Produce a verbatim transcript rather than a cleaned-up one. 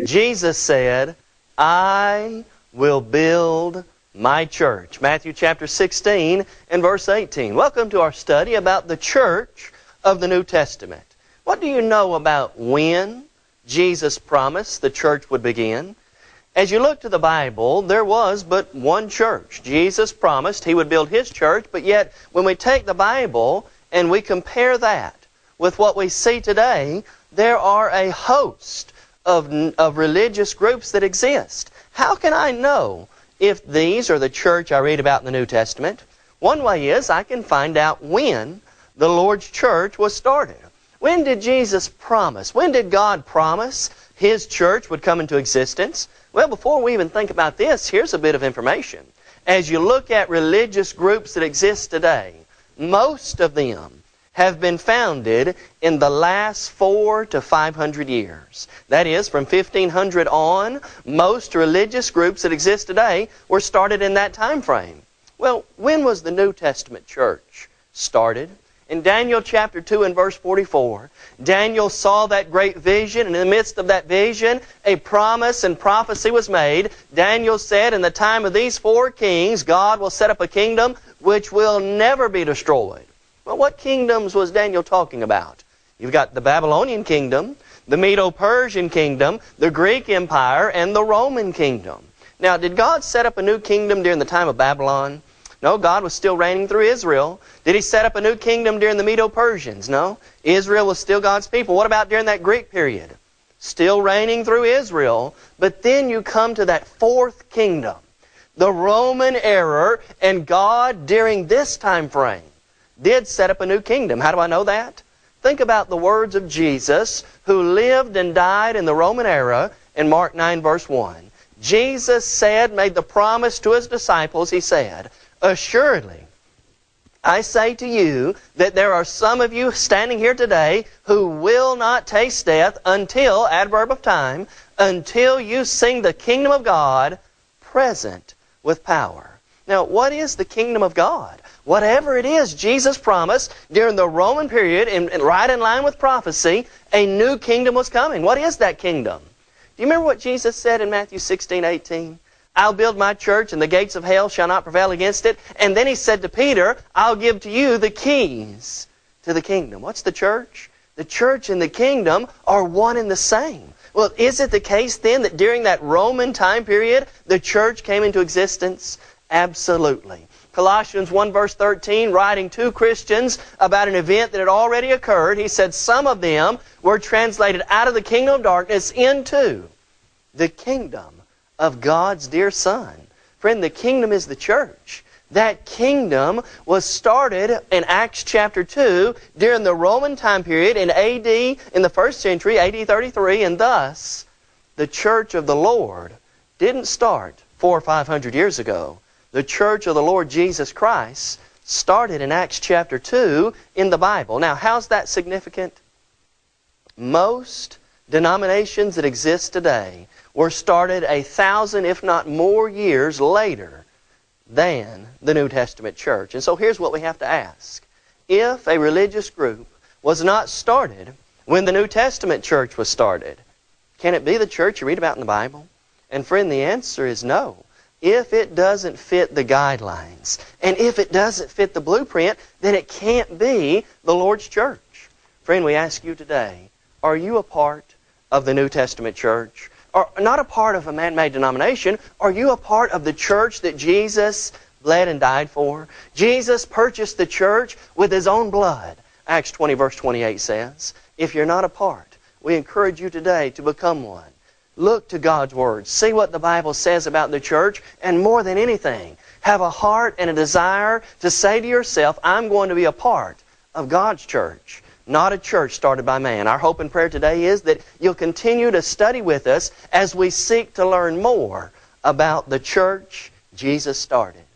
Jesus said, I will build my church. Matthew chapter sixteen and verse eighteen. Welcome to our study about the church of the New Testament. What do you know about when Jesus promised the church would begin? As you look to the Bible, there was but one church. Jesus promised He would build His church, but yet when we take the Bible and we compare that with what we see today, there are a host of, of religious groups that exist. How can I know if these are the church I read about in the New Testament? One way is I can find out when the Lord's church was started. When did Jesus promise? When did God promise His church would come into existence? Well, before we even think about this, here's a bit of information. As you look at religious groups that exist today, most of them have been founded in the last four to five hundred years. That is, from fifteen hundred on, most religious groups that exist today were started in that time frame. Well, when was the New Testament church started? In Daniel chapter two and verse forty-four, Daniel saw that great vision, and in the midst of that vision, a promise and prophecy was made. Daniel said, in the time of these four kings, God will set up a kingdom which will never be destroyed. Well, what kingdoms was Daniel talking about? You've got the Babylonian kingdom, the Medo-Persian kingdom, the Greek Empire, and the Roman kingdom. Now, did God set up a new kingdom during the time of Babylon? No, God was still reigning through Israel. Did He set up a new kingdom during the Medo-Persians? No, Israel was still God's people. What about during that Greek period? Still reigning through Israel. But then you come to that fourth kingdom, the Roman era, and God during this time frame did set up a new kingdom. How do I know that? Think about the words of Jesus, who lived and died in the Roman era, in Mark nine verse one. Jesus said, made the promise to His disciples, He said, assuredly, I say to you that there are some of you standing here today who will not taste death until, adverb of time, until you sing the kingdom of God present with power. Now, what is the kingdom of God? Whatever it is, Jesus promised during the Roman period, and right in line with prophecy, a new kingdom was coming. What is that kingdom? Do you remember what Jesus said in Matthew sixteen eighteen? I'll build my church, and the gates of hell shall not prevail against it. And then He said to Peter, I'll give to you the keys to the kingdom. What's the church? The church and the kingdom are one and the same. Well, is it the case then that during that Roman time period, the church came into existence? Absolutely. Colossians one verse thirteen, writing to Christians about an event that had already occurred, he said, some of them were translated out of the kingdom of darkness into the kingdom of God's dear Son. Friend, the kingdom is the church. That kingdom was started in Acts chapter two during the Roman time period in A D, in the first century, A D thirty-three, and thus the church of the Lord didn't start four or five hundred years ago. The church of the Lord Jesus Christ started in Acts chapter two in the Bible. Now, how's that significant? Most denominations that exist today were started a thousand, if not more, years later than the New Testament church. And so here's what we have to ask. If a religious group was not started when the New Testament church was started, can it be the church you read about in the Bible? And friend, the answer is no. If it doesn't fit the guidelines, and if it doesn't fit the blueprint, then it can't be the Lord's church. Friend, we ask you today, are you a part of the New Testament church? Or not a part of a man-made denomination? Are you a part of the church that Jesus bled and died for? Jesus purchased the church with His own blood. Acts twenty verse twenty-eight says, if you're not a part, we encourage you today to become one. Look to God's Word. See what the Bible says about the church. And more than anything, have a heart and a desire to say to yourself, I'm going to be a part of God's church, not a church started by man. Our hope and prayer today is that you'll continue to study with us as we seek to learn more about the church Jesus started.